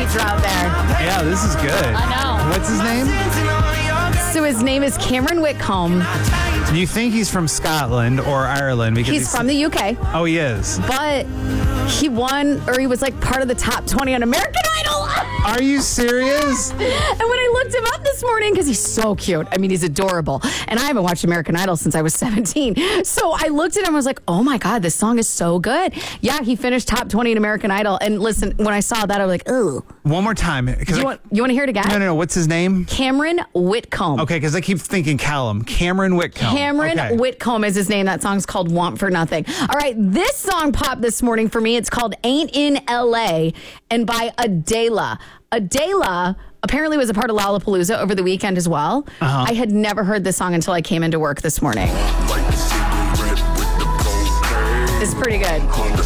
teenager out there. Yeah, this is good. I know. What's his name? So his name is Cameron Whitcomb. You think he's from Scotland or Ireland? Because He's from the UK, Oh, he is. but he won, or he was like part of the top 20 on American Idol. Are you serious? And when I looked him up this morning, because he's so cute. I mean, he's adorable. And I haven't watched American Idol since I was 17. So I looked at him and was like, oh my God, this song is so good. Yeah, he finished top 20 in American Idol. And listen, when I saw that, I was like, ooh. One more time. You want to hear it again? No. What's his name? Cameron Whitcomb. Okay, because I keep thinking Callum. Cameron Whitcomb. Cameron Okay. Whitcomb is his name. That song's called Want for Nothing. All right, this song popped this morning for me. It's called Ain't in LA and by Adela. Adela apparently was a part of Lollapalooza over the weekend as well. I had never heard this song until I came into work this morning. It's pretty good.